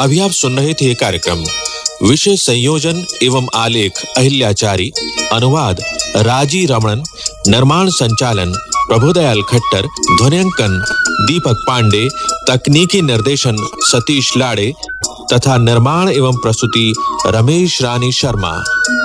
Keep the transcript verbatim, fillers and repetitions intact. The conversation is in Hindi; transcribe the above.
अभी आप सुन रहे थे कार्यक्रम विषय संयोजन एवं आलेख अहिल्याचारी, अनुवाद राजी रमणन, निर्माण संचालन प्रभुदयाल खट्टर, ध्वनियांकन दीपक पांडे, तकनीकी निर्देशन सतीश लाड़े तथा निर्माण एवं प्रस्तुति रमेश रानी शर्मा।